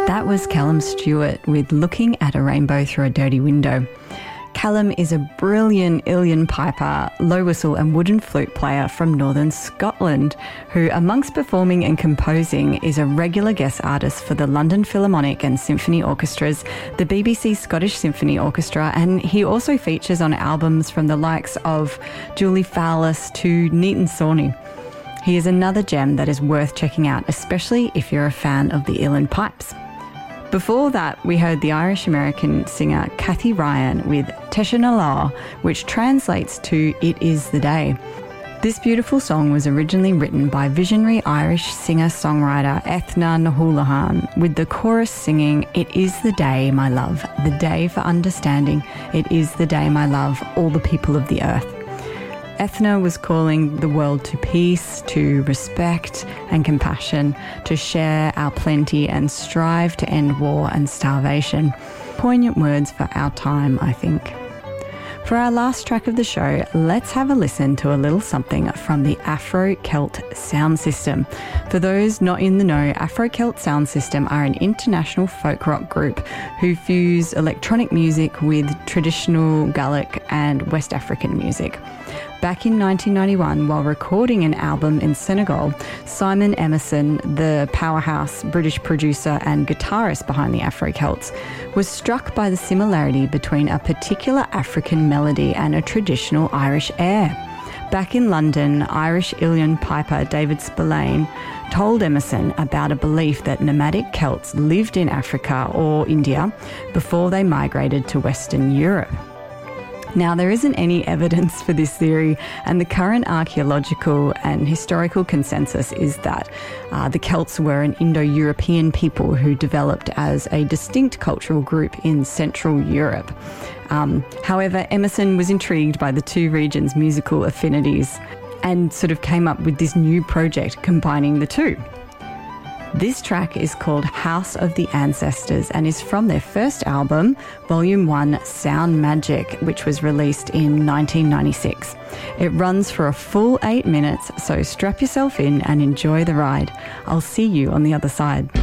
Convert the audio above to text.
That was Callum Stewart with Looking at a Rainbow Through a Dirty Window. Callum is a brilliant uilleann piper, low whistle and wooden flute player from northern Scotland, who, amongst performing and composing, is a regular guest artist for the London Philharmonic and Symphony Orchestras, the BBC Scottish Symphony Orchestra, and he also features on albums from the likes of Julie Fowlis to Neaton Sawney. He is another gem that is worth checking out, especially if you're a fan of the uilleann pipes. Before that, we heard the Irish-American singer Kathy Ryan with Tesha na Lá, which translates to It Is the Day. This beautiful song was originally written by visionary Irish singer-songwriter Ethna na Houlihan, with the chorus singing, "It is the day, my love, the day for understanding. It is the day, my love, all the people of the earth." Ethna was calling the world to peace, to respect and compassion, to share our plenty and strive to end war and starvation. Poignant words for our time, I think. For our last track of the show, let's have a listen to a little something from the Afro-Celt sound system. For those not in the know, Afro-Celt sound system are an international folk rock group who fuse electronic music with traditional Gaelic and West African music. Back in 1991, while recording an album in Senegal, Simon Emerson, the powerhouse British producer and guitarist behind the Afro-Celts, was struck by the similarity between a particular African melody and a traditional Irish air. Back in London, Irish uilleann piper David Spillane told Emerson about a belief that nomadic Celts lived in Africa or India before they migrated to Western Europe. Now, there isn't any evidence for this theory, and the current archaeological and historical consensus is that the Celts were an Indo-European people who developed as a distinct cultural group in Central Europe. However, Emerson was intrigued by the two regions' musical affinities and sort of came up with this new project combining the two. This track is called House of the Ancestors and is from their first album, Volume 1, Sound Magic, which was released in 1996. It runs for a full 8 minutes, so strap yourself in and enjoy the ride. I'll see you on the other side.